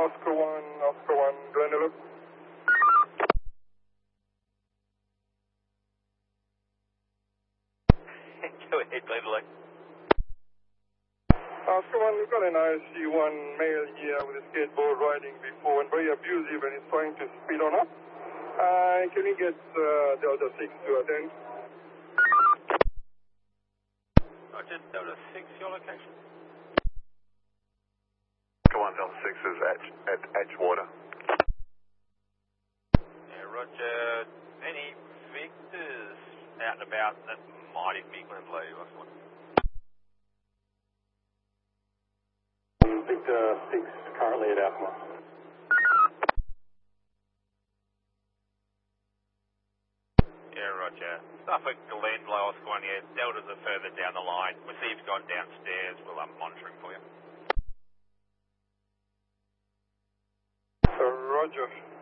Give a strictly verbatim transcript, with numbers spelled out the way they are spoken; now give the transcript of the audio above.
Oscar one, Oscar one, Glendalough. Go ahead, Glendalough. Oscar one, we've got an I C one male here with a skateboard riding before and very abusive and is trying to speed on up. Uh, can you get uh, Delta six to attend? Roger, Delta six, your location? Come on, Delta six is at, at Edgewater. Yeah, Roger. Any Victors out and about that might even be Glendalough, Oscar one? Victor six currently at Alpha. Yeah, Roger. Suffolk, Glendalough, Oscar one, yeah. Deltas are further down the line. We'll see if you've gone downstairs. We'll um, monitoring for you. Uh, Roger.